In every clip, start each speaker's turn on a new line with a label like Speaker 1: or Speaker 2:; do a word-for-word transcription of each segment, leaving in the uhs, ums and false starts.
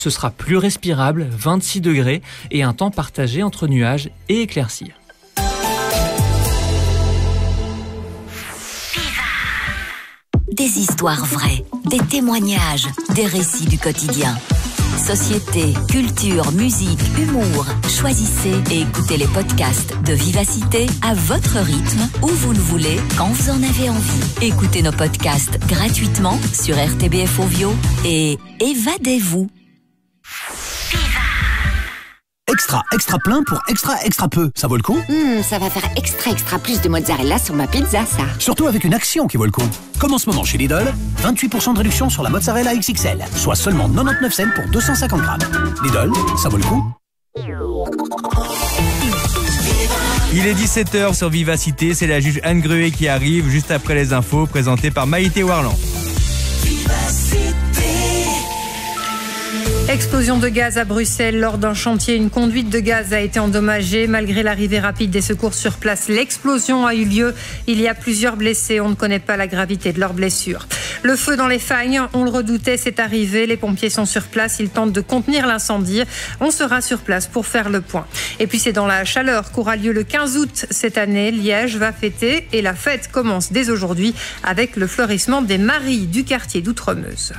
Speaker 1: Ce sera plus respirable, vingt-six degrés, et un temps partagé entre nuages et éclaircies.
Speaker 2: Des histoires vraies, des témoignages, des récits du quotidien. Société, culture, musique, humour. Choisissez et écoutez les podcasts de Vivacité à votre rythme, où vous le voulez, quand vous en avez envie. Écoutez nos podcasts gratuitement sur R T B F Ovio et évadez-vous.
Speaker 3: Extra, extra plein pour extra, extra peu. Ça vaut le coup ?
Speaker 4: Mmh, ça va faire extra, extra plus de mozzarella sur ma pizza, ça.
Speaker 3: Surtout avec une action qui vaut le coup. Comme en ce moment chez Lidl, vingt-huit pour cent de réduction sur la mozzarella X X L, soit seulement quatre-vingt-dix-neuf cents pour deux cent cinquante grammes. Lidl, ça vaut le coup.
Speaker 5: Il est dix-sept heures sur Vivacité, c'est la juge Anne Gruet qui arrive juste après les infos présentées par Maïté Warland.
Speaker 6: Explosion de gaz à Bruxelles lors d'un chantier. Une conduite de gaz a été endommagée. Malgré l'arrivée rapide des secours sur place, l'explosion a eu lieu. Il y a plusieurs blessés. On ne connaît pas la gravité de leurs blessures. Le feu dans les Fagnes, on le redoutait, c'est arrivé. Les pompiers sont sur place. Ils tentent de contenir l'incendie. On sera sur place pour faire le point. Et puis c'est dans la chaleur qu'aura lieu le quinze août cette année. Liège va fêter et la fête commence dès aujourd'hui avec le fleurissement des Maries du quartier d'Outremeuse.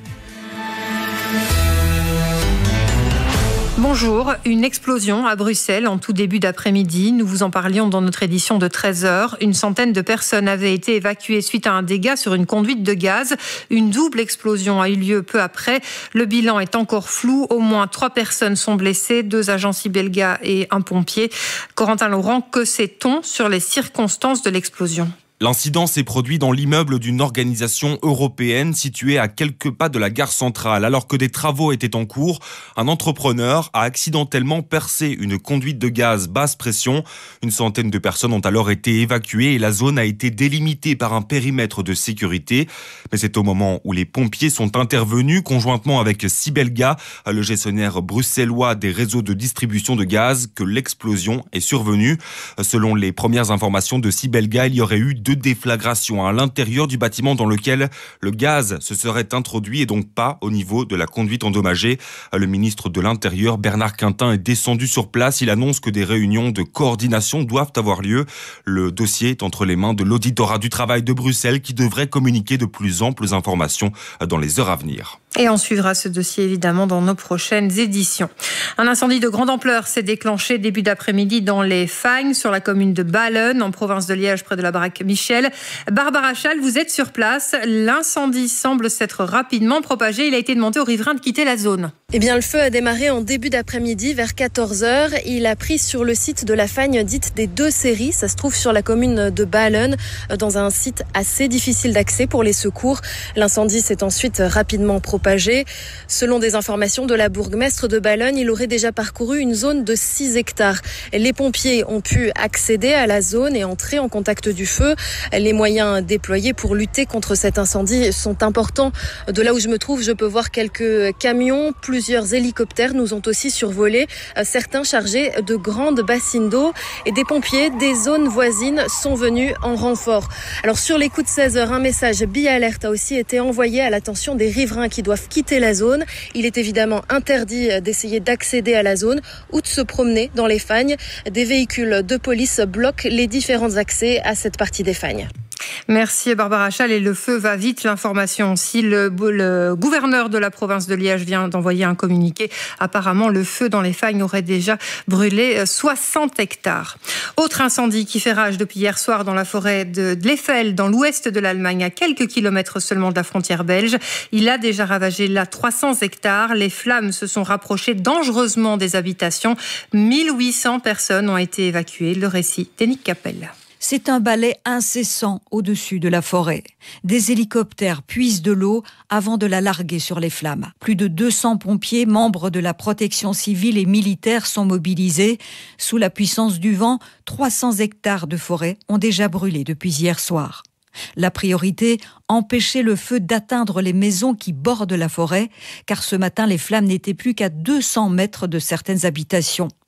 Speaker 6: Bonjour, une explosion à Bruxelles en tout début d'après-midi. Nous vous en parlions dans notre édition de treize heures. Une centaine de personnes avaient été évacuées suite à un dégât sur une conduite de gaz. Une double explosion a eu lieu peu après. Le bilan est encore flou. Au moins trois personnes sont blessées, deux agents Sibelga et un pompier. Corentin Laurent, que sait-on sur les circonstances de l'explosion ?
Speaker 7: L'incident s'est produit dans l'immeuble d'une organisation européenne située à quelques pas de la gare centrale. Alors que des travaux étaient en cours, un entrepreneur a accidentellement percé une conduite de gaz basse pression. Une centaine de personnes ont alors été évacuées et la zone a été délimitée par un périmètre de sécurité. Mais c'est au moment où les pompiers sont intervenus, conjointement avec Sibelga, le gestionnaire bruxellois des réseaux de distribution de gaz, que l'explosion est survenue. Selon les premières informations de Sibelga, il y aurait eu deux déflagrations à l'intérieur du bâtiment dans lequel le gaz se serait introduit et donc pas au niveau de la conduite endommagée. Le ministre de l'Intérieur, Bernard Quintin, est descendu sur place. Il annonce que des réunions de coordination doivent avoir lieu. Le dossier est entre les mains de l'auditorat du travail de Bruxelles qui devrait communiquer de plus amples informations dans les heures à venir.
Speaker 6: Et on suivra ce dossier évidemment dans nos prochaines éditions. Un incendie de grande ampleur s'est déclenché début d'après-midi dans les Fagnes, sur la commune de Ballen, en province de Liège, près de la baraque Michel. Barbara Chal, vous êtes sur place. L'incendie semble s'être rapidement propagé. Il a été demandé aux riverains de quitter la zone.
Speaker 8: Eh bien, le feu a démarré en début d'après-midi, vers quatorze heures. Il a pris sur le site de la Fagne dite des deux séries. Ça se trouve sur la commune de Ballen, dans un site assez difficile d'accès pour les secours. L'incendie s'est ensuite rapidement propagé. Selon des informations de la bourgmestre de Ballen, il aurait déjà parcouru une zone de six hectares. Les pompiers ont pu accéder à la zone et entrer en contact du feu. Les moyens déployés pour lutter contre cet incendie sont importants. De là où je me trouve, je peux voir quelques camions, plusieurs hélicoptères nous ont aussi survolé, certains chargés de grandes bassines d'eau, et des pompiers des zones voisines sont venus en renfort. Alors sur les coups de seize heures, un message bi-alerte a aussi été envoyé à l'attention des riverains qui doivent quitter la zone. Il est évidemment interdit d'essayer d'accéder à la zone ou de se promener dans les Fagnes. Des véhicules de police bloquent les différents accès à cette partie des Fagnes.
Speaker 6: Merci Barbara Chal. Et le feu va vite. L'information aussi, le, le gouverneur de la province de Liège vient d'envoyer un communiqué. Apparemment, le feu dans les Fagnes aurait déjà brûlé soixante hectares. Autre incendie qui fait rage depuis hier soir dans la forêt de, de l'Eiffel, dans l'ouest de l'Allemagne, à quelques kilomètres seulement de la frontière belge. Il a déjà ravagé là trois cents hectares. Les flammes se sont rapprochées dangereusement des habitations. mille huit cents personnes ont été évacuées. Le récit d'Annick Capel.
Speaker 9: C'est un balai incessant au-dessus de la forêt. Des hélicoptères puisent de l'eau avant de la larguer sur les flammes. Plus de deux cents pompiers, membres de la protection civile et militaire sont mobilisés. Sous la puissance du vent, trois cents hectares de forêt ont déjà brûlé depuis hier soir. La priorité, empêcher le feu d'atteindre les maisons qui bordent la forêt, car ce matin, les flammes n'étaient plus qu'à deux cents mètres de certaines habitations.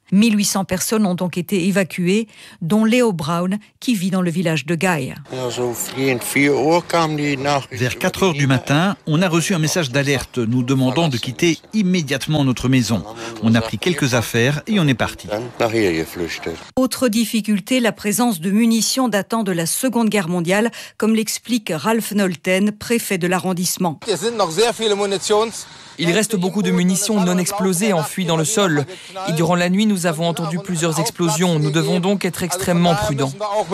Speaker 9: mille huit cents personnes ont donc été évacuées, dont Léo Brown, qui vit dans le village de Gaïa.
Speaker 10: Vers quatre heures du matin, on a reçu un message d'alerte nous demandant de quitter immédiatement notre maison. On a pris quelques affaires et on est parti.
Speaker 9: Autre difficulté, la présence de munitions datant de la Seconde Guerre mondiale, comme l'explique Ralph Nolten, préfet de l'arrondissement.
Speaker 11: Il reste beaucoup de munitions non explosées enfouies dans le sol. Et durant la nuit, nous avons entendu plusieurs explosions. Nous devons donc être extrêmement prudents.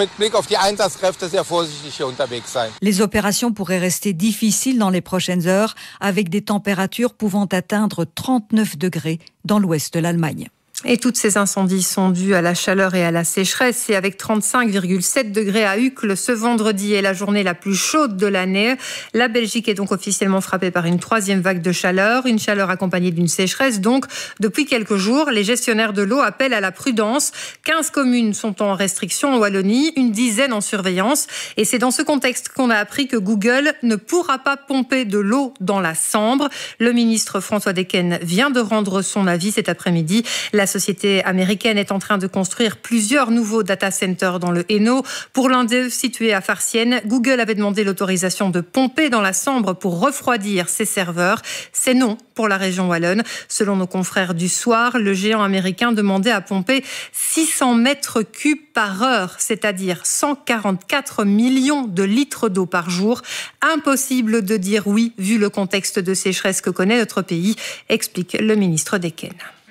Speaker 9: Les opérations pourraient rester difficiles dans les prochaines heures, avec des températures pouvant atteindre trente-neuf degrés dans l'ouest de l'Allemagne.
Speaker 6: Et toutes ces incendies sont dus à la chaleur et à la sécheresse. Et avec trente-cinq virgule sept degrés à Uccle, ce vendredi est la journée la plus chaude de l'année. La Belgique est donc officiellement frappée par une troisième vague de chaleur, une chaleur accompagnée d'une sécheresse. Donc, depuis quelques jours, les gestionnaires de l'eau appellent à la prudence. quinze communes sont en restriction en Wallonie, une dizaine en surveillance. Et c'est dans ce contexte qu'on a appris que Google ne pourra pas pomper de l'eau dans la Sambre. Le ministre François Decken vient de rendre son avis cet après-midi. La La société américaine est en train de construire plusieurs nouveaux data centers dans le Hainaut. Pour l'un d'eux, situé à Farciennes, Google avait demandé l'autorisation de pomper dans la Sambre pour refroidir ses serveurs. C'est non pour la région wallonne. Selon nos confrères du Soir, le géant américain demandait à pomper six cents mètres cubes par heure, c'est-à-dire cent quarante-quatre millions de litres d'eau par jour. Impossible de dire oui, vu le contexte de sécheresse que connaît notre pays, explique le ministre Decken.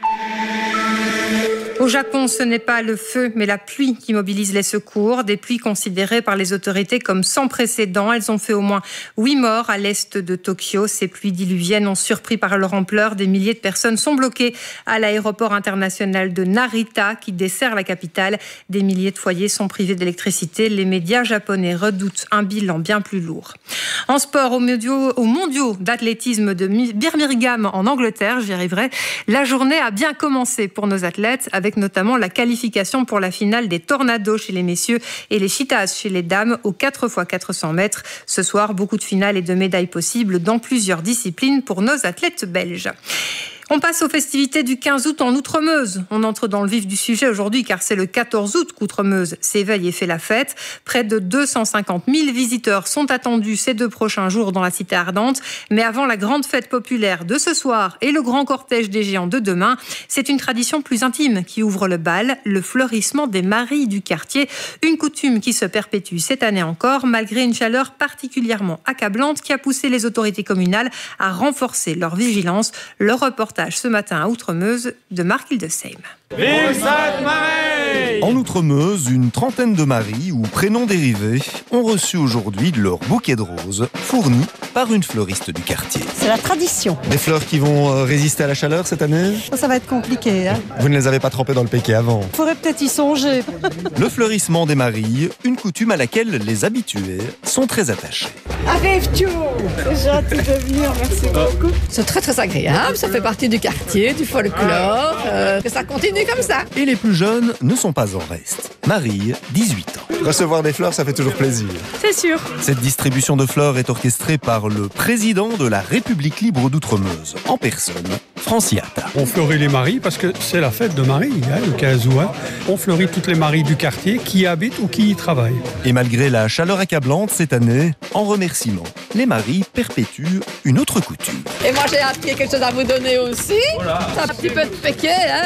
Speaker 6: Au Japon, ce n'est pas le feu, mais la pluie qui mobilise les secours. Des pluies considérées par les autorités comme sans précédent. Elles ont fait au moins huit morts à l'est de Tokyo. Ces pluies diluviennes ont surpris par leur ampleur. Des milliers de personnes sont bloquées à l'aéroport international de Narita, qui dessert la capitale. Des milliers de foyers sont privés d'électricité. Les médias japonais redoutent un bilan bien plus lourd. En sport, aux mondiaux, aux mondiaux d'athlétisme de Birmingham en Angleterre, j'y arriverai, la journée a bien commencé pour nos athlètes, avec notamment la qualification pour la finale des tornados chez les messieurs et les cheetahs chez les dames aux quatre fois quatre cents mètres. Ce soir, beaucoup de finales et de médailles possibles dans plusieurs disciplines pour nos athlètes belges. On passe aux festivités du quinze août en Outremeuse. On entre dans le vif du sujet aujourd'hui car c'est le quatorze août qu'Outremeuse s'éveille et fait la fête. Près de deux cent cinquante mille visiteurs sont attendus ces deux prochains jours dans la cité ardente. Mais avant la grande fête populaire de ce soir et le grand cortège des géants de demain, c'est une tradition plus intime qui ouvre le bal, le fleurissement des maris du quartier. Une coutume qui se perpétue cette année encore malgré une chaleur particulièrement accablante qui a poussé les autorités communales à renforcer leur vigilance. Le reportage ce matin à Outremeuse de Marc Hildesheim.
Speaker 12: Vive Sainte-Marie! En Outremeuse, une trentaine de maris ou prénoms dérivés ont reçu aujourd'hui leur bouquet de roses fourni par une fleuriste du quartier.
Speaker 13: C'est la tradition.
Speaker 12: Des fleurs qui vont résister à la chaleur cette année?
Speaker 13: Ça, ça va être compliqué. Hein.
Speaker 12: Vous ne les avez pas trempées dans le péquet avant?
Speaker 13: Il faudrait peut-être y songer.
Speaker 12: Le fleurissement des maris, une coutume à laquelle les habitués sont très attachés.
Speaker 13: Arrive-tu! C'est gentil de venir, merci beaucoup. C'est très très agréable, ça fait partie du quartier, du folklore, euh, que ça continue comme ça.
Speaker 12: Et les plus jeunes ne sont pas en reste. Marie, dix-huit ans. Recevoir des fleurs, ça fait toujours plaisir.
Speaker 13: C'est sûr.
Speaker 12: Cette distribution de fleurs est orchestrée par le président de la République libre d'Outremeuse, en personne, Franciata.
Speaker 14: On fleurit les maris parce que c'est la fête de Marie, hein, le quinze août. On fleurit toutes les maris du quartier qui y habitent ou qui y travaillent.
Speaker 12: Et malgré la chaleur accablante cette année, en remerciement, les maris perpétuent une autre coutume.
Speaker 13: Et moi j'ai appris quelque chose à vous donner aussi. Voilà. Un petit peu de péquet, hein.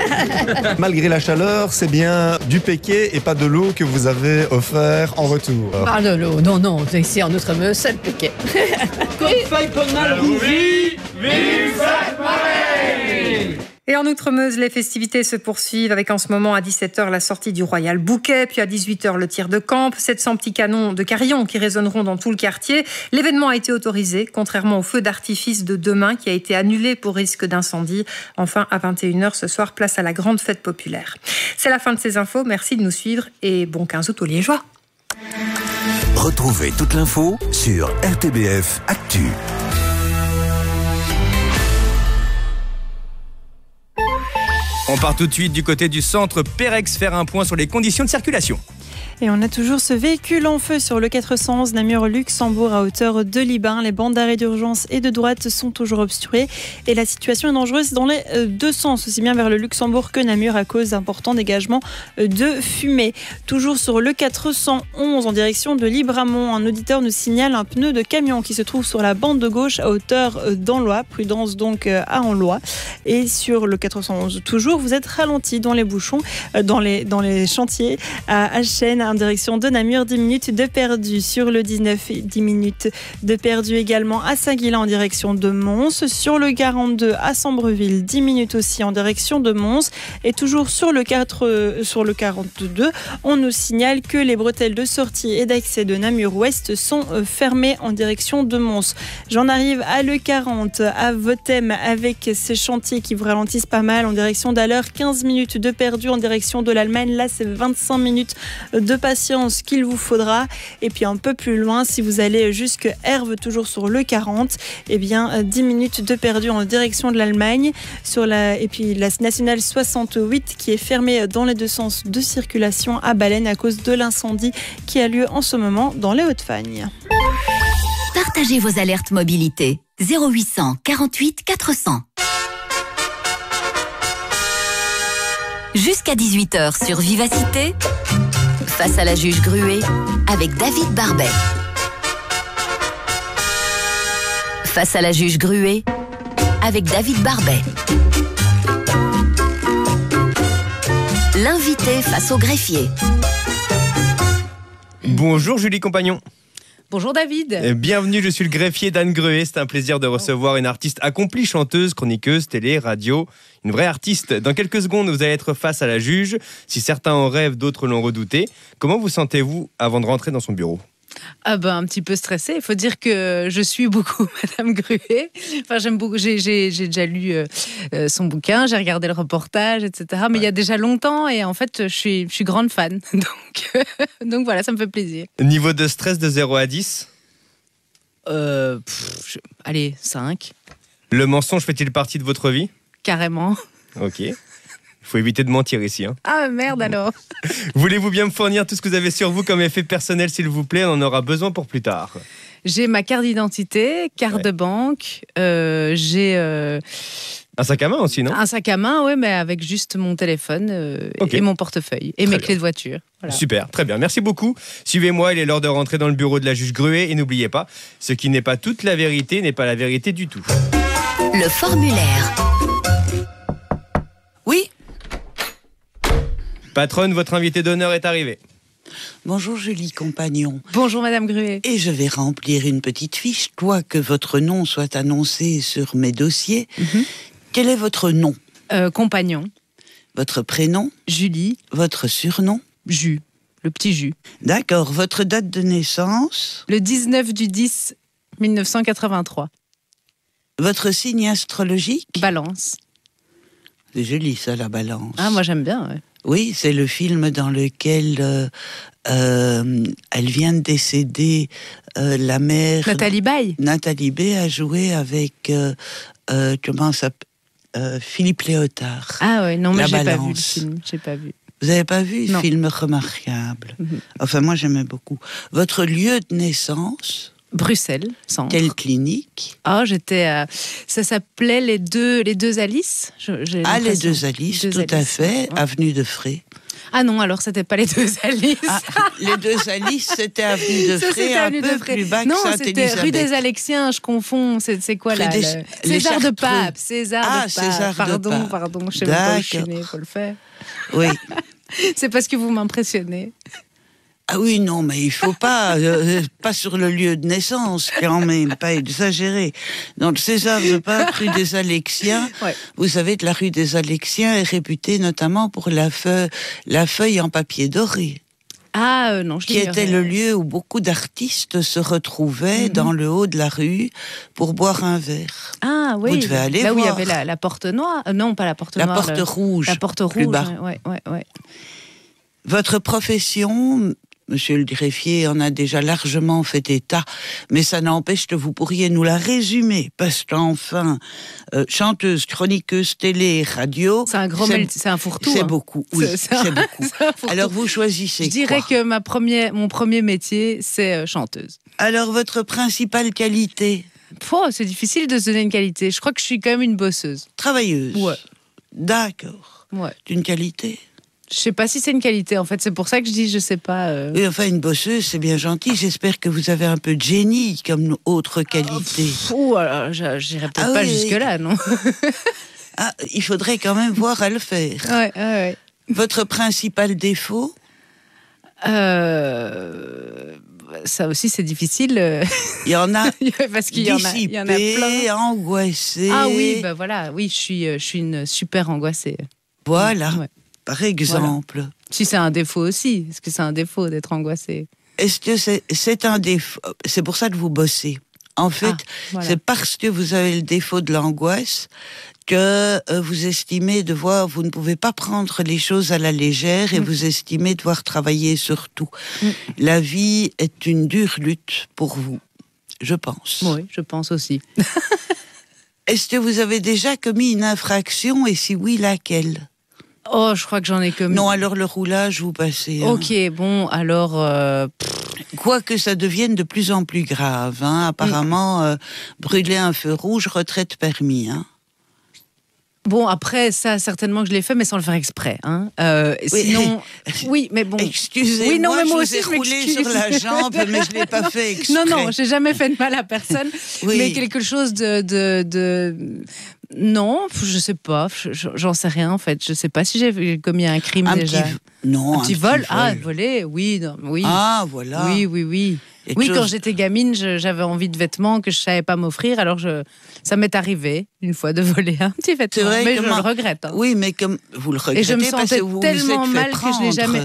Speaker 12: Malgré la chaleur, c'est bien du péquet et pas de l'eau que vous avez offert en retour.
Speaker 13: Pas de l'eau, non, non, ici en Outremeuse, c'est le péquet. Comme feuille comme mal rougie, vive Sainte-Marie!
Speaker 6: Et en Outremeuse, les festivités se poursuivent avec en ce moment à dix-sept heures la sortie du Royal Bouquet, puis à dix-huit heures le tir de camp, sept cents petits canons de carillon qui résonneront dans tout le quartier. L'événement a été autorisé, contrairement au feu d'artifice de demain qui a été annulé pour risque d'incendie. Enfin, à vingt et une heures ce soir, place à la grande fête populaire. C'est la fin de ces infos, merci de nous suivre et bon quinze août aux Liégeois.
Speaker 3: Retrouvez toute l'info sur R T B F Actu.
Speaker 5: On part tout de suite du côté du centre Pérex faire un point sur les conditions de circulation.
Speaker 15: Et on a toujours ce véhicule en feu sur le quatre cent onze Namur-Luxembourg à hauteur de Libin. Les bandes d'arrêt d'urgence et de droite sont toujours obstruées et la situation est dangereuse dans les deux sens, aussi bien vers le Luxembourg que Namur à cause d'importants dégagements de fumée. Toujours sur le quatre cent onze en direction de Libramont, un auditeur nous signale un pneu de camion qui se trouve sur la bande de gauche à hauteur d'Anlois. Prudence donc à Anlois. Et sur le quatre cent onze toujours, vous êtes ralenti dans les bouchons, dans les, dans les chantiers à Achen en direction de Namur, dix minutes de perdu. Sur le dix-neuf, dix minutes de perdu également à Saint-Guilain en direction de Mons. Sur le quarante-deux à Sambreville, dix minutes aussi en direction de Mons. Et toujours sur le, quatre, sur le quarante-deux, on nous signale que les bretelles de sortie et d'accès de Namur-Ouest sont fermées en direction de Mons. J'en arrive à le quarante, à Votem, avec ces chantiers qui vous ralentissent pas mal en direction d'Alleur. quinze minutes de perdu en direction de l'Allemagne. Là, c'est vingt-cinq minutes de patience qu'il vous faudra. Et puis un peu plus loin, si vous allez jusque Herve, toujours sur le quarante, eh bien dix minutes de perdu en direction de l'Allemagne. Sur la, et puis la nationale soixante-huit qui est fermée dans les deux sens de circulation à Baleine à cause de l'incendie qui a lieu en ce moment dans les Hauts-de-Fagne.
Speaker 2: Partagez vos alertes mobilité. zéro huit cent quarante-huit quatre cents. Jusqu'à dix-huit heures sur Vivacité, face à la juge Gruet, avec David Barbet. Face à la juge Gruet, avec David Barbet. L'invité face au greffier.
Speaker 5: Bonjour Julie Compagnon.
Speaker 16: Bonjour David.
Speaker 5: Bienvenue, je suis le greffier d'Anne Gruet. C'est un plaisir de recevoir une artiste accomplie, chanteuse, chroniqueuse, télé, radio, une vraie artiste. Dans quelques secondes, vous allez être face à la juge. Si certains en rêvent, d'autres l'ont redouté. Comment vous sentez-vous avant de rentrer dans son bureau ?
Speaker 16: Ah ben, un petit peu stressée. Il faut dire que je suis beaucoup Madame Gruet. Enfin, j'aime beaucoup. J'ai, j'ai, j'ai déjà lu euh, son bouquin, j'ai regardé le reportage, et cetera. Mais ouais. Il y a déjà longtemps et en fait, je suis, je suis grande fan. Donc, euh, donc voilà, ça me fait plaisir.
Speaker 5: Niveau de stress de zéro à dix ?
Speaker 16: euh, pff, je, Allez, cinq.
Speaker 5: Le mensonge fait-il partie de votre vie ?
Speaker 16: Carrément.
Speaker 5: Ok. Il faut éviter de mentir ici. Hein.
Speaker 16: Ah merde alors.
Speaker 5: Voulez-vous bien me fournir tout ce que vous avez sur vous comme effet personnel, s'il vous plaît ? On en aura besoin pour plus tard.
Speaker 16: J'ai ma carte d'identité, carte ouais. de banque, euh, j'ai... Euh...
Speaker 5: Un sac à main aussi, non ?
Speaker 16: Un sac à main, oui, mais avec juste mon téléphone euh, okay. et mon portefeuille et très mes bien. Clés de voiture. Voilà.
Speaker 5: Super, très bien. Merci beaucoup. Suivez-moi, il est l'heure de rentrer dans le bureau de la juge Gruet. Et n'oubliez pas, ce qui n'est pas toute la vérité n'est pas la vérité du tout.
Speaker 2: Le formulaire.
Speaker 17: Oui ?
Speaker 5: Patronne, votre invité d'honneur est arrivé.
Speaker 17: Bonjour Julie Compagnon.
Speaker 16: Bonjour Madame Gruet.
Speaker 17: Et je vais remplir une petite fiche, toi que votre nom soit annoncé sur mes dossiers. Mm-hmm. Quel est votre nom ?
Speaker 16: euh, Compagnon.
Speaker 17: Votre prénom ?
Speaker 16: Julie.
Speaker 17: Votre surnom ?
Speaker 16: Jus, le petit Jus.
Speaker 17: D'accord, votre date de naissance ?
Speaker 16: Le dix-neuf du dix mille neuf cent quatre-vingt-trois.
Speaker 17: Votre signe astrologique ?
Speaker 16: Balance.
Speaker 17: C'est joli ça, la balance.
Speaker 16: Ah, moi j'aime bien, ouais.
Speaker 17: Oui, c'est le film dans lequel euh, euh, elle vient de décéder, euh, la mère...
Speaker 16: Nathalie Baye.
Speaker 17: Nathalie Baye a joué avec, euh, euh, comment ça euh, Philippe Léotard.
Speaker 16: Ah ouais, non, mais
Speaker 17: la
Speaker 16: j'ai
Speaker 17: balance.
Speaker 16: pas vu le film, j'ai pas vu.
Speaker 17: Vous n'avez pas vu ?
Speaker 16: Non.
Speaker 17: Film remarquable.
Speaker 16: Mm-hmm.
Speaker 17: Enfin, moi j'aimais beaucoup. Votre lieu de naissance ?
Speaker 16: Bruxelles, centre.
Speaker 17: Quelle clinique ?
Speaker 16: Ah, oh, j'étais à... Ça s'appelait les deux, les deux Alice. Je, j'ai
Speaker 17: ah, les deux Alice, deux tout Alice. À fait. Ouais. Avenue de Frey.
Speaker 16: Ah non, alors c'était pas les deux Alice.
Speaker 17: Ah, les deux Alice, c'était avenue de Frey, un peu de plus bas que
Speaker 16: non,
Speaker 17: Sainte-Élisabeth.
Speaker 16: C'était rue des Alexiens, je confonds. C'est, c'est quoi là
Speaker 17: des,
Speaker 16: le... César de Pape. César
Speaker 17: ah,
Speaker 16: de Pape.
Speaker 17: César
Speaker 16: pardon,
Speaker 17: de Pape.
Speaker 16: Pardon, je sais pas où je suis née, faut le faire.
Speaker 17: Oui.
Speaker 16: C'est parce que vous m'impressionnez.
Speaker 17: Ah oui, non, mais il faut pas, euh, pas sur le lieu de naissance, quand même, pas exagérer. Donc, César de Pape, rue des Alexiens, ouais. Vous savez que la rue des Alexiens est réputée notamment pour la feuille, la feuille en papier doré.
Speaker 16: Ah euh, non, je
Speaker 17: Qui était le lieu où beaucoup d'artistes se retrouvaient mm-hmm. dans le haut de la rue pour boire un verre.
Speaker 16: Ah oui,
Speaker 17: vous devez aller
Speaker 16: là
Speaker 17: voir.
Speaker 16: où il y avait la, la porte noire, euh, non pas la porte
Speaker 17: la
Speaker 16: noire,
Speaker 17: porte
Speaker 16: le...
Speaker 17: rouge,
Speaker 16: la porte rouge, ouais, ouais, ouais, ouais.
Speaker 17: Votre profession, Monsieur le greffier en a déjà largement fait état, mais ça n'empêche que vous pourriez nous la résumer, parce qu'enfin, euh, chanteuse, chroniqueuse, télé, radio...
Speaker 16: C'est un gros
Speaker 17: c'est,
Speaker 16: mel- c'est un fourre-tout.
Speaker 17: C'est
Speaker 16: hein.
Speaker 17: beaucoup, oui,
Speaker 16: c'est,
Speaker 17: c'est,
Speaker 16: c'est un,
Speaker 17: beaucoup.
Speaker 16: C'est un fourre-tout.
Speaker 17: Alors vous choisissez
Speaker 16: Je dirais
Speaker 17: quoi
Speaker 16: que ma premier, mon premier métier, c'est euh, chanteuse.
Speaker 17: Alors votre principale qualité?
Speaker 16: Oh, c'est difficile de se donner une qualité. Je crois que je suis quand même une bosseuse.
Speaker 17: Travailleuse?
Speaker 16: Ouais.
Speaker 17: D'accord.
Speaker 16: Ouais.
Speaker 17: D'une qualité?
Speaker 16: Je sais pas si c'est une qualité, en fait. C'est pour ça que je dis, je sais pas. Euh...
Speaker 17: Oui, enfin, une bosseuse, c'est bien gentil. J'espère que vous avez un peu de génie comme autre qualité.
Speaker 16: Oh, alors, j'irai peut-être
Speaker 17: ah,
Speaker 16: pas
Speaker 17: oui,
Speaker 16: jusque-là, non.
Speaker 17: Ah, il faudrait quand même voir à le faire.
Speaker 16: Ouais, ouais, ouais.
Speaker 17: Votre principal défaut?
Speaker 16: euh... Ça aussi, c'est difficile.
Speaker 17: Il y en a.
Speaker 16: Parce qu'il y en a, il y en a plein.
Speaker 17: Angoissé.
Speaker 16: Ah oui, ben voilà. Oui, je suis, je suis une super angoissée.
Speaker 17: Voilà.
Speaker 16: Ouais.
Speaker 17: Par exemple.
Speaker 16: Voilà. Si c'est un défaut aussi, est-ce que c'est un défaut d'être angoissée?
Speaker 17: Est-ce que c'est, c'est un défaut? C'est pour ça que vous bossez. En fait, ah, voilà. C'est parce que vous avez le défaut de l'angoisse que euh, vous estimez devoir, vous ne pouvez pas prendre les choses à la légère et mmh. vous estimez devoir travailler sur tout. Mmh. La vie est une dure lutte pour vous, je pense.
Speaker 16: Oui, je pense aussi.
Speaker 17: Est-ce que vous avez déjà commis une infraction et si oui, laquelle?
Speaker 16: Oh, je crois que j'en ai commis.
Speaker 17: Non, alors le roulage, vous passez. Hein.
Speaker 16: Ok, bon, alors... Euh...
Speaker 17: Quoique ça devienne de plus en plus grave. Hein. Apparemment, euh, brûler un feu rouge, retraite permis. Hein.
Speaker 16: Bon, après, ça, certainement que je l'ai fait, mais sans le faire exprès. Hein. Euh, oui. Sinon, oui, mais bon...
Speaker 17: Excusez-moi, oui, non, mais moi je aussi, vous ai roulé sur la jambe, mais je ne l'ai pas fait exprès.
Speaker 16: Non, non, je n'ai jamais fait de mal à personne, oui. Mais quelque chose de... de, de... Non, je sais pas, j'en sais rien en fait. Je sais pas si j'ai commis un crime
Speaker 17: un
Speaker 16: déjà.
Speaker 17: Petit... Non,
Speaker 16: un petit
Speaker 17: un
Speaker 16: vol.
Speaker 17: Petit
Speaker 16: ah,
Speaker 17: vol.
Speaker 16: voler, oui, non, oui.
Speaker 17: Ah, voilà.
Speaker 16: Oui, oui, oui. Et oui, chose... quand j'étais gamine, je, j'avais envie de vêtements que je savais pas m'offrir, alors je, ça m'est arrivé une fois de voler un petit vêtement.
Speaker 17: Vrai,
Speaker 16: mais je
Speaker 17: comment...
Speaker 16: le regrette. Hein.
Speaker 17: Oui, mais comme vous le regrettez,
Speaker 16: et je me sentais
Speaker 17: parce que vous
Speaker 16: tellement
Speaker 17: vous
Speaker 16: mal
Speaker 17: que
Speaker 16: je l'ai jamais.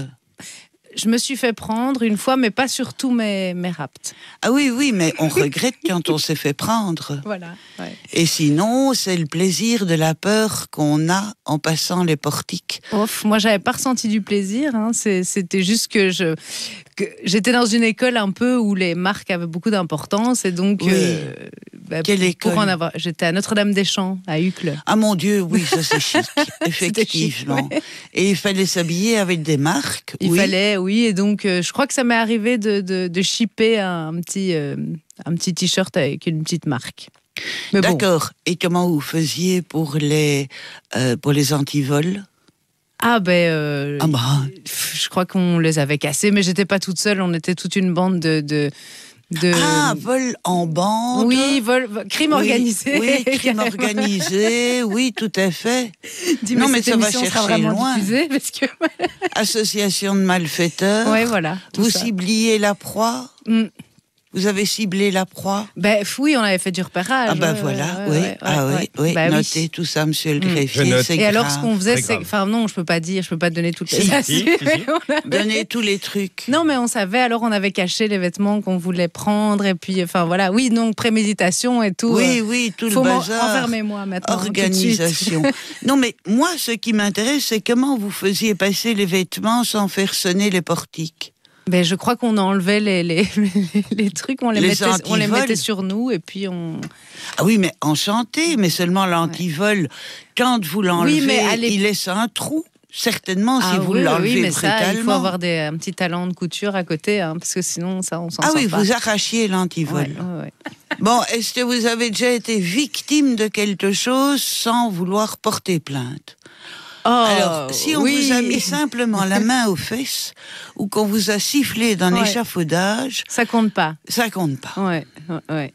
Speaker 16: Je me suis fait prendre une fois, mais pas sur tous mes, mes rapts.
Speaker 17: Ah oui, oui, mais on regrette quand on s'est fait prendre.
Speaker 16: Voilà. Ouais.
Speaker 17: Et sinon, c'est le plaisir de la peur qu'on a en passant les portiques.
Speaker 16: Ouf, moi, j'avais pas ressenti du plaisir. Hein. C'est, c'était juste que je, que j'étais dans une école un peu où les marques avaient beaucoup d'importance, et donc.
Speaker 17: Oui.
Speaker 16: Euh, bah,
Speaker 17: Quelle école?
Speaker 16: Pour en avoir, j'étais à Notre-Dame-des-Champs, à Uccle.
Speaker 17: Ah mon Dieu, oui, ça c'est chic, effectivement.
Speaker 16: Chic, ouais.
Speaker 17: Et il fallait s'habiller avec des marques.
Speaker 16: Il
Speaker 17: oui.
Speaker 16: fallait, oui, et donc euh, je crois que ça m'est arrivé de, de, de shipper un, un petit, euh, un petit t-shirt avec une petite marque.
Speaker 17: Mais D'accord. Bon. Et comment vous faisiez pour les, euh, pour les antivols?
Speaker 16: Ah ben, euh,
Speaker 17: ah bah.
Speaker 16: je crois qu'on les avait cassés, mais j'étais pas toute seule, on était toute une bande de... de De...
Speaker 17: Ah, vol en bande.
Speaker 16: Oui, vol, crime
Speaker 17: oui,
Speaker 16: organisé.
Speaker 17: Oui, crime organisé, oui, tout à fait.
Speaker 16: Dis, non, mais, mais ça va chercher sera vraiment loin. Parce que...
Speaker 17: Association de malfaiteurs.
Speaker 16: Oui, voilà.
Speaker 17: Vous
Speaker 16: ça.
Speaker 17: cibliez la proie. Mm. Vous avez ciblé la proie?
Speaker 16: Ben oui, on avait fait du repérage.
Speaker 17: Ah ben voilà,
Speaker 16: ouais,
Speaker 17: oui,
Speaker 16: ouais,
Speaker 17: ah
Speaker 16: ouais,
Speaker 17: oui, oui.
Speaker 16: Bah,
Speaker 17: notez
Speaker 16: oui.
Speaker 17: tout ça, monsieur le greffier. Mmh.
Speaker 16: Et
Speaker 17: grave.
Speaker 16: alors, ce qu'on faisait, c'est, enfin non, je peux pas dire, je peux pas te donner toutes les
Speaker 17: si,
Speaker 16: astuces.
Speaker 17: si, si, si. Avait... Donnez tous les trucs.
Speaker 16: Non, mais on savait. Alors, on avait caché les vêtements qu'on voulait prendre, et puis, enfin voilà, oui, donc préméditation et tout.
Speaker 17: Oui, oui, tout
Speaker 16: faut
Speaker 17: le bazar.
Speaker 16: Enfermez-moi maintenant.
Speaker 17: Organisation. Non, mais moi, ce qui m'intéresse, c'est comment vous faisiez passer les vêtements sans faire sonner les portiques.
Speaker 16: Ben, je crois qu'on enlevait les, les, les, les trucs, on les, les mettait, on les mettait sur nous et puis on...
Speaker 17: Ah oui, mais enchanté, mais seulement l'antivol, ouais. Quand vous l'enlevez, oui, allez... il laisse un trou. Certainement, ah, si vous
Speaker 16: oui,
Speaker 17: l'enlevez
Speaker 16: oui, mais
Speaker 17: brutalement.
Speaker 16: Ça, il faut avoir des, un petit talent de couture à côté, hein, parce que sinon, ça, on s'en
Speaker 17: ah
Speaker 16: sort
Speaker 17: oui,
Speaker 16: pas.
Speaker 17: Vous arrachiez l'antivol.
Speaker 16: Ouais, ouais, ouais.
Speaker 17: Bon, est-ce que vous avez déjà été victime de quelque chose sans vouloir porter plainte?
Speaker 16: Oh,
Speaker 17: Alors, si on
Speaker 16: oui.
Speaker 17: vous a mis simplement la main aux fesses ou qu'on vous a sifflé d'un ouais. échafaudage...
Speaker 16: Ça compte pas.
Speaker 17: Ça compte pas.
Speaker 16: Ouais, ouais.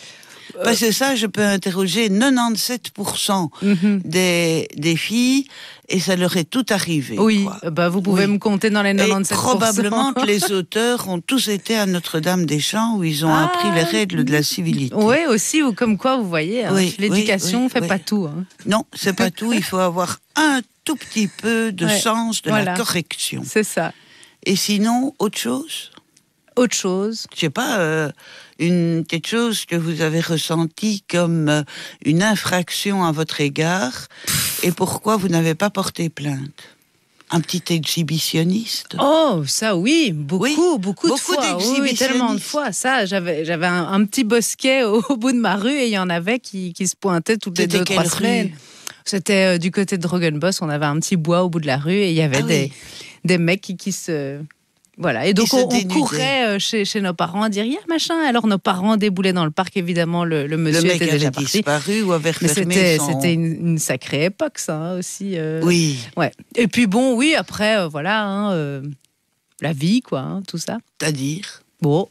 Speaker 17: Parce que ça, je peux interroger quatre-vingt-dix-sept pour cent mm-hmm. des, des filles et ça leur est tout arrivé.
Speaker 16: Oui,
Speaker 17: quoi.
Speaker 16: Bah vous pouvez oui. me compter dans les quatre-vingt-dix-sept pour cent.
Speaker 17: Et probablement que les auteurs ont tous été à Notre-Dame-des-Champs où ils ont ah, appris les règles de la civilité.
Speaker 16: Oui, aussi, ou comme quoi, vous voyez, hein, oui, l'éducation ne
Speaker 17: oui,
Speaker 16: fait
Speaker 17: oui.
Speaker 16: pas tout. Hein.
Speaker 17: Non, c'est pas tout. Il faut avoir un tout petit peu de ouais, sens de voilà. la correction.
Speaker 16: C'est ça.
Speaker 17: Et sinon, autre chose?
Speaker 16: Autre chose?
Speaker 17: Je sais pas, euh, une, quelque chose que vous avez ressenti comme euh, une infraction à votre égard et pourquoi vous n'avez pas porté plainte? un petit exhibitionniste.
Speaker 16: Oh, ça oui, beaucoup,
Speaker 17: oui,
Speaker 16: beaucoup,
Speaker 17: beaucoup
Speaker 16: de fois. Oui, oui, tellement de fois. Ça, j'avais, j'avais un, un petit bosquet au, au bout de ma rue et il y en avait qui, qui se pointaient toutes les deux, trois semaines. C'était euh, du côté de Drogenbos, on avait un petit bois au bout de la rue et il y avait ah, des, oui. des mecs qui, qui se... Voilà, et donc on, on courait chez, chez nos parents à dire « Yeah, machin !» Alors nos parents déboulaient dans le parc, évidemment, le, le monsieur
Speaker 17: le mec
Speaker 16: était déjà
Speaker 17: avait disparu ou avait
Speaker 16: Mais
Speaker 17: fermé
Speaker 16: c'était,
Speaker 17: son...
Speaker 16: c'était une, une sacrée époque, ça, hein, aussi. Euh...
Speaker 17: Oui.
Speaker 16: Ouais. Et puis bon, oui, après, euh, voilà, hein, euh, la vie, quoi, hein, tout ça.
Speaker 17: C'est-à-dire
Speaker 16: Bon.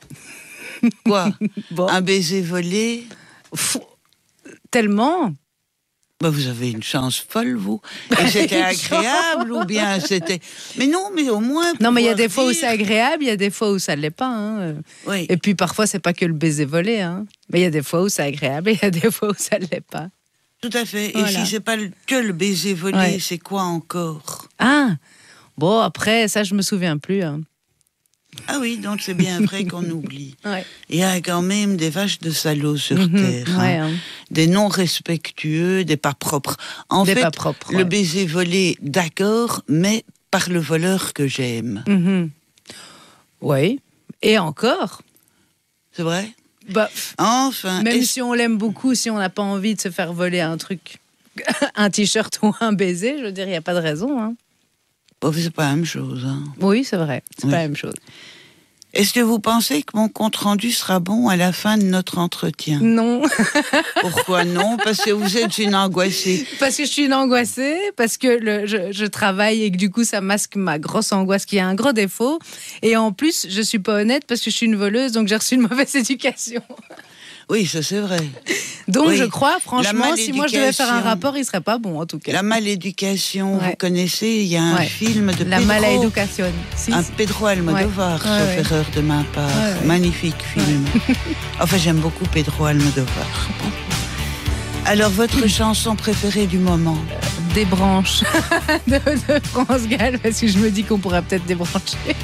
Speaker 17: Quoi
Speaker 16: bon.
Speaker 17: Un baiser volé
Speaker 16: Fou... Tellement
Speaker 17: Bah, vous avez une chance folle, vous. Et c'était agréable ou bien c'était... Mais non, mais au moins...
Speaker 16: Non, mais il y a des fois où c'est agréable, il y a des fois où ça ne l'est pas. Hein.
Speaker 17: Oui.
Speaker 16: Et puis parfois, c'est pas que le baiser volé. Hein. Mais il y a des fois où c'est agréable et il y a des fois où ça ne l'est pas.
Speaker 17: Tout à fait.
Speaker 16: Voilà.
Speaker 17: Et si c'est pas le, que le baiser volé, ouais. c'est quoi encore?
Speaker 16: Ah, bon, après, ça, je me souviens plus. Hein.
Speaker 17: Ah oui, donc c'est bien vrai qu'on oublie.
Speaker 16: Ouais.
Speaker 17: Il y a quand même des vaches de salauds sur
Speaker 16: mmh,
Speaker 17: Terre.
Speaker 16: ouais,
Speaker 17: hein.
Speaker 16: Hein.
Speaker 17: Des non respectueux, des pas propres. En
Speaker 16: des
Speaker 17: fait,
Speaker 16: pas propres,
Speaker 17: le
Speaker 16: ouais.
Speaker 17: baiser volé, d'accord, mais par le voleur que j'aime.
Speaker 16: Mmh. Oui, et encore.
Speaker 17: C'est vrai?
Speaker 16: Bah,
Speaker 17: enfin,
Speaker 16: même si on l'aime beaucoup, si on n'a pas envie de se faire voler un truc, un t-shirt ou un baiser, je veux dire, il n'y a pas de raison. Hein.
Speaker 17: Bon, c'est pas la même chose. Hein.
Speaker 16: Oui, c'est vrai, c'est
Speaker 17: oui.
Speaker 16: pas la même chose.
Speaker 17: Est-ce que vous pensez que mon compte-rendu sera bon à la fin de notre entretien?
Speaker 16: Non.
Speaker 17: Pourquoi non? Parce que vous êtes une angoissée.
Speaker 16: Parce que je suis une angoissée, parce que le, je, je travaille et que du coup ça masque ma grosse angoisse qui a un gros défaut. Et en plus, je suis pas honnête parce que je suis une voleuse, donc j'ai reçu une mauvaise éducation.
Speaker 17: Oui, ça c'est vrai.
Speaker 16: Donc
Speaker 17: oui.
Speaker 16: je crois, franchement, si moi je devais faire un rapport, il serait pas bon en tout cas.
Speaker 17: La maléducation,
Speaker 16: ouais.
Speaker 17: vous connaissez, il y a un
Speaker 16: ouais.
Speaker 17: film de
Speaker 16: La
Speaker 17: Pedro,
Speaker 16: maléducation. Si,
Speaker 17: un
Speaker 16: si.
Speaker 17: Pedro Almodovar,
Speaker 16: ouais.
Speaker 17: sauf
Speaker 16: ouais,
Speaker 17: erreur de ma part.
Speaker 16: Ouais, ouais.
Speaker 17: Magnifique film. Ouais. Enfin, j'aime beaucoup Pedro Almodovar. Alors, votre chanson préférée du moment?
Speaker 16: Des branches de, de France Gall, parce que je me dis qu'on pourrait peut-être débrancher.